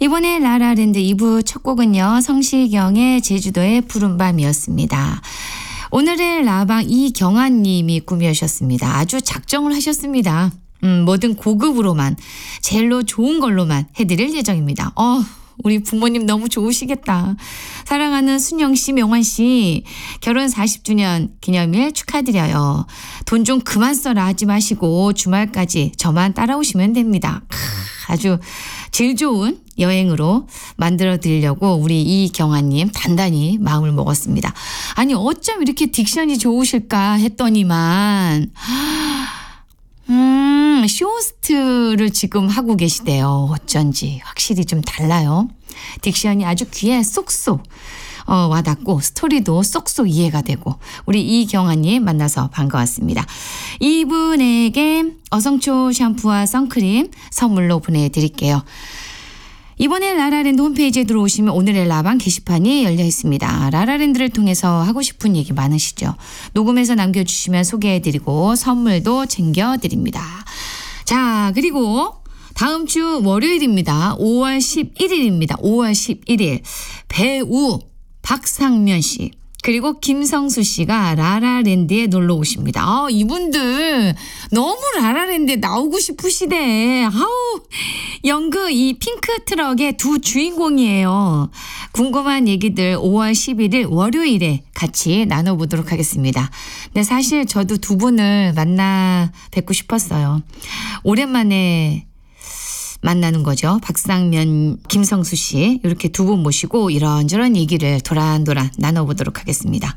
이번에 라라랜드 2부 첫 곡은요. 성시경의 제주도의 푸른밤이었습니다. 오늘의 라방 이경아님이 꾸며주셨습니다. 아주 작정을 하셨습니다. 뭐든 고급으로만 제일로 좋은 걸로만 해드릴 예정입니다. 우리 부모님 너무 좋으시겠다. 사랑하는 순영씨, 명환씨 결혼 40주년 기념일 축하드려요. 돈 좀 그만 써라 하지 마시고 주말까지 저만 따라오시면 됩니다. 아주 질 좋은 여행으로 만들어 드리려고 우리 이경아님 단단히 마음을 먹었습니다. 아니 어쩜 이렇게 딕션이 좋으실까 했더니만 쇼호스트를 지금 하고 계시대요. 어쩐지 확실히 좀 달라요. 딕션이 아주 귀에 쏙쏙 와닿고 스토리도 쏙쏙 이해가 되고 우리 이경아님 만나서 반가웠습니다. 이분에게 어성초 샴푸와 선크림 선물로 보내드릴게요. 이번에 라라랜드 홈페이지에 들어오시면 오늘의 라방 게시판이 열려 있습니다. 라라랜드를 통해서 하고 싶은 얘기 많으시죠? 녹음해서 남겨주시면 소개해드리고 선물도 챙겨드립니다. 자, 그리고 다음 주 월요일입니다. 5월 11일입니다. 5월 11일 배우 박상면 씨 그리고 김성수 씨가 라라랜드에 놀러 오십니다. 이분들 너무 라라랜드에 나오고 싶으시대. 연극 이 핑크 트럭의 두 주인공이에요. 궁금한 얘기들 5월 11일 월요일에 같이 나눠보도록 하겠습니다. 근데 사실 저도 두 분을 만나 뵙고 싶었어요. 오랜만에 만나는 거죠. 박상면, 김성수 씨 이렇게 두 분 모시고 이런저런 얘기를 도란도란 나눠보도록 하겠습니다.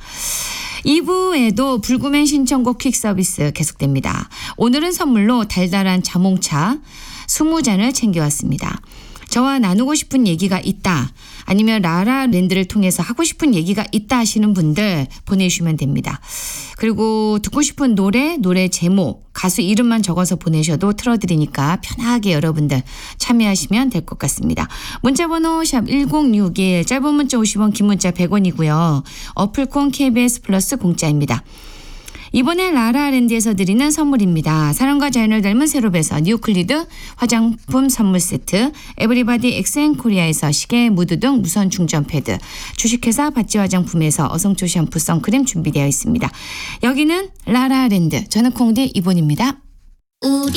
2부에도 불구맨 신청곡 퀵 서비스 계속됩니다. 오늘은 선물로 달달한 자몽차 20잔을 챙겨왔습니다. 저와 나누고 싶은 얘기가 있다 아니면 라라랜드를 통해서 하고 싶은 얘기가 있다 하시는 분들 보내주시면 됩니다. 그리고 듣고 싶은 노래 제목, 가수 이름만 적어서 보내셔도 틀어드리니까 편하게 여러분들 참여하시면 될 것 같습니다. 문자번호 샵 1061 짧은 문자 50원 긴 문자 100원이고요. 어플콘 KBS 플러스 공짜입니다. 이번에 라라랜드에서 드리는 선물입니다. 사랑과 자연을 닮은 세롭에서 뉴클리드 화장품 선물 세트, 에브리바디 엑센코리아에서 시계, 무드 등 무선 충전 패드, 주식회사 바찌 화장품에서 어성초 샴푸 선크림 준비되어 있습니다. 여기는 라라랜드. 저는 콩디 이본입니다. 우리